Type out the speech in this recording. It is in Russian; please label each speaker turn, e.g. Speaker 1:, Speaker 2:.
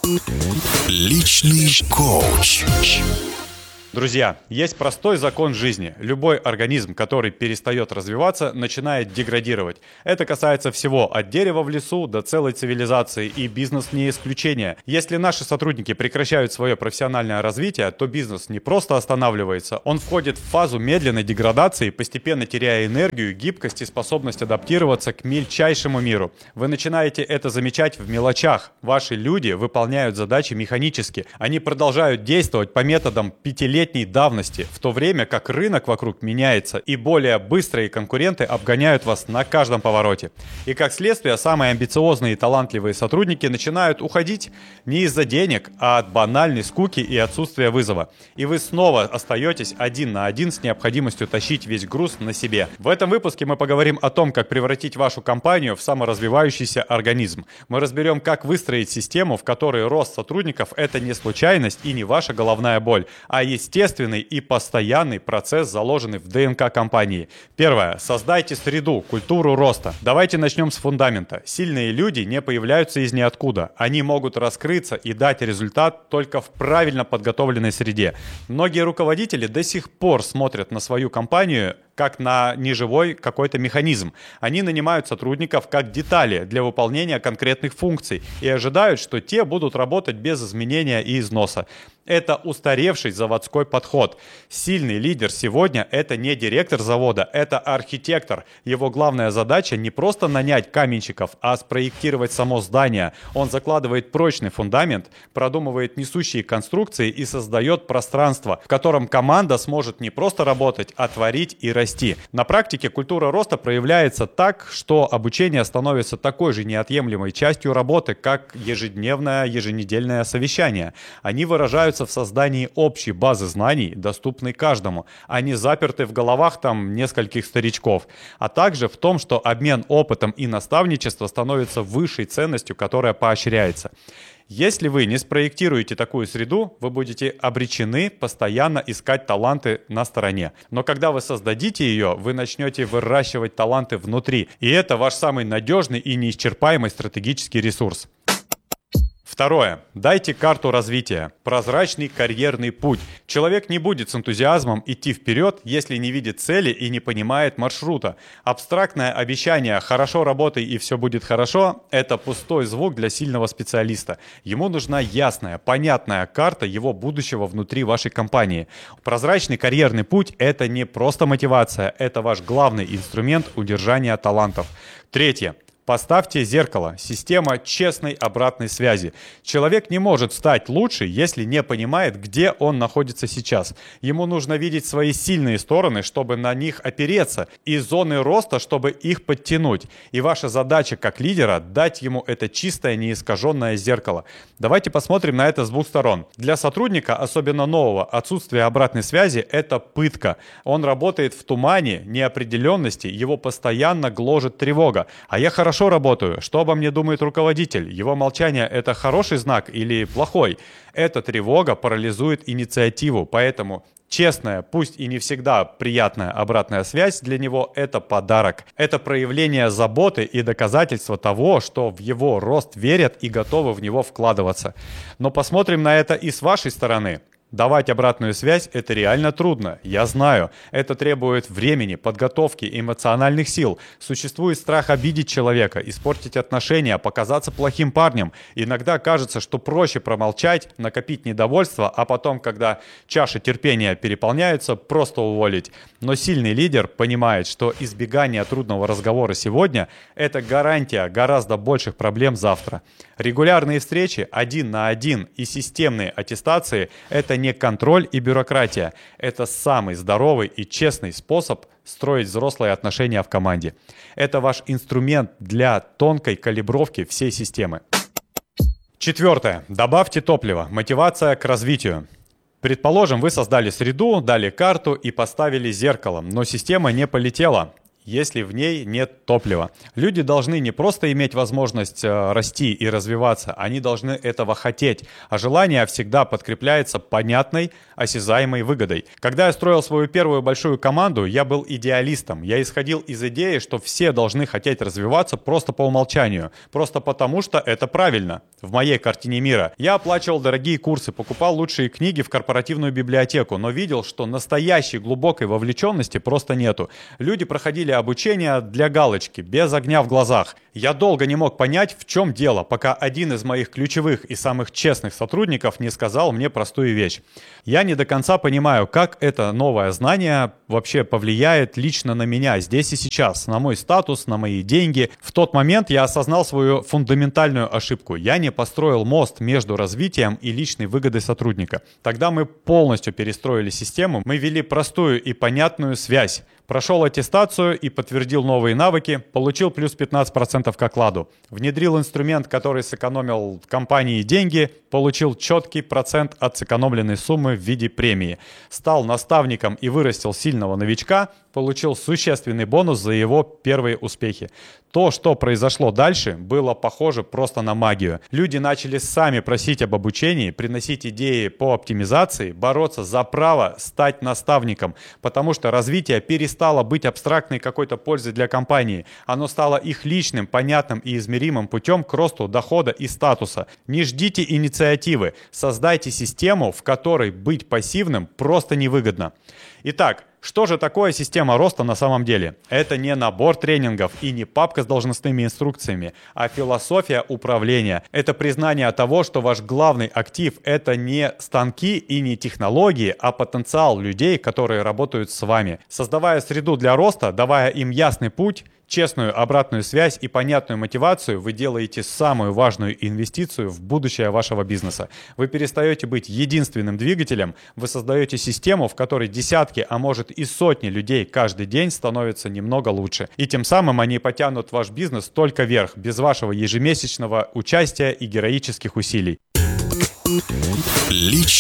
Speaker 1: Личный коуч.
Speaker 2: Друзья, есть простой закон жизни. Любой организм, который перестает развиваться, начинает деградировать. Это касается всего, от дерева в лесу до целой цивилизации, и бизнес не исключение. Если наши сотрудники прекращают свое профессиональное развитие, то бизнес не просто останавливается, он входит в фазу медленной деградации, постепенно теряя энергию, гибкость и способность адаптироваться к мельчайшему миру. Вы начинаете это замечать в мелочах. Ваши люди выполняют задачи механически. Они продолжают действовать по методам пятилетней давности, в то время как рынок вокруг меняется, и более быстрые конкуренты обгоняют вас на каждом повороте. И как следствие, самые амбициозные и талантливые сотрудники начинают уходить не из-за денег, а от банальной скуки и отсутствия вызова. И вы снова остаетесь один на один с необходимостью тащить весь груз на себе. В этом выпуске мы поговорим о том, как превратить вашу компанию в саморазвивающийся организм. Мы разберем, как выстроить систему, в которой рост сотрудников – это не случайность и не ваша головная боль, а естественный и постоянный процесс, заложенный в ДНК компании. Первое. Создайте среду, культуру роста. Давайте начнем с фундамента. Сильные люди не появляются из ниоткуда. Они могут раскрыться и дать результат только в правильно подготовленной среде. Многие руководители до сих пор смотрят на свою компанию как на неживой какой-то механизм. Они нанимают сотрудников как детали для выполнения конкретных функций и ожидают, что те будут работать без изменения и износа. Это устаревший заводской подход. Сильный лидер сегодня – это не директор завода, это архитектор. Его главная задача не просто нанять каменщиков, а спроектировать само здание. Он закладывает прочный фундамент, продумывает несущие конструкции и создает пространство, в котором команда сможет не просто работать, а творить и расти. На практике культура роста проявляется так, что обучение становится такой же неотъемлемой частью работы, как еженедельное совещание. Они выражаются в создании общей базы знаний, доступной каждому, а не заперты в головах нескольких старичков, а также в том, что обмен опытом и наставничество становится высшей ценностью, которая поощряется. Если вы не спроектируете такую среду, вы будете обречены постоянно искать таланты на стороне. Но когда вы создадите ее, вы начнете выращивать таланты внутри. И это ваш самый надежный и неисчерпаемый стратегический ресурс. Второе. Дайте карту развития. Прозрачный карьерный путь. Человек не будет с энтузиазмом идти вперед, если не видит цели и не понимает маршрута. Абстрактное обещание «хорошо работай и все будет хорошо» – это пустой звук для сильного специалиста. Ему нужна ясная, понятная карта его будущего внутри вашей компании. Прозрачный карьерный путь – это не просто мотивация, это ваш главный инструмент удержания талантов. Третье. Поставьте зеркало, система честной обратной связи. Человек не может стать лучше, если не понимает, где он находится сейчас. Ему нужно видеть свои сильные стороны, чтобы на них опереться, и зоны роста, чтобы их подтянуть. И ваша задача как лидера – дать ему это чистое, неискаженное зеркало. Давайте посмотрим на это с двух сторон. Для сотрудника, особенно нового, отсутствие обратной связи – это пытка. Он работает в тумане, неопределенности, его постоянно гложет тревога. А я хорошо работаю. Что обо мне думает руководитель? Его молчание – это хороший знак или плохой? Эта тревога парализует инициативу, поэтому честная, пусть и не всегда приятная обратная связь для него – это подарок. Это проявление заботы и доказательство того, что в его рост верят и готовы в него вкладываться. Но посмотрим на это и с вашей стороны. Давать обратную связь – это реально трудно, я знаю. Это требует времени, подготовки, эмоциональных сил. Существует страх обидеть человека, испортить отношения, показаться плохим парнем. Иногда кажется, что проще промолчать, накопить недовольство, а потом, когда чаша терпения переполняется, просто уволить. Но сильный лидер понимает, что избегание трудного разговора сегодня – это гарантия гораздо больших проблем завтра. Регулярные встречи один на один и системные аттестации – это не контроль и бюрократия. Это самый здоровый и честный способ строить взрослые отношения в команде. Это ваш инструмент для тонкой калибровки всей системы. Четвертое. Добавьте топливо. Мотивация к развитию. Предположим, вы создали среду, дали карту и поставили зеркало, но система не полетела. если в ней нет топлива. Люди должны не просто иметь возможность расти и развиваться, они должны этого хотеть. А желание всегда подкрепляется понятной, осязаемой выгодой. Когда я строил свою первую большую команду, я был идеалистом. Я исходил из идеи, что все должны хотеть развиваться просто по умолчанию. Просто потому, что это правильно. В моей картине мира. Я оплачивал дорогие курсы, покупал лучшие книги в корпоративную библиотеку, но видел, что настоящей глубокой вовлеченности просто нету. Люди проходили обучение для галочки, без огня в глазах. Я долго не мог понять, в чем дело, пока один из моих ключевых и самых честных сотрудников не сказал мне простую вещь. Я не до конца понимаю, как это новое знание вообще повлияет лично на меня здесь и сейчас, на мой статус, на мои деньги. В тот момент я осознал свою фундаментальную ошибку. Я не построил мост между развитием и личной выгодой сотрудника. Тогда мы полностью перестроили систему, мы ввели простую и понятную связь. Прошел аттестацию и подтвердил новые навыки, получил плюс 15% к окладу. Внедрил инструмент, который сэкономил компании деньги, получил четкий процент от сэкономленной суммы в виде премии. Стал наставником и вырастил сильного новичка, получил существенный бонус за его первые успехи. То, что произошло дальше, было похоже просто на магию. Люди начали сами просить об обучении, приносить идеи по оптимизации, бороться за право стать наставником, потому что развитие перестало быть абстрактной какой-то пользой для компании. Оно стало их личным, понятным и измеримым путем к росту дохода и статуса. Не ждите инициативы, создайте систему, в которой быть пассивным просто невыгодно. Итак, что же такое система роста на самом деле? Это не набор тренингов и не папка с должностными инструкциями, а философия управления. Это признание того, что ваш главный актив – это не станки и не технологии, а потенциал людей, которые работают с вами. Создавая среду для роста, давая им ясный путь, честную обратную связь и понятную мотивацию, вы делаете самую важную инвестицию в будущее вашего бизнеса. Вы перестаете быть единственным двигателем, вы создаете систему, в которой десятки, а может и сотни людей каждый день становятся немного лучше. И тем самым они потянут ваш бизнес только вверх, без вашего ежемесячного участия и героических усилий.
Speaker 1: Личный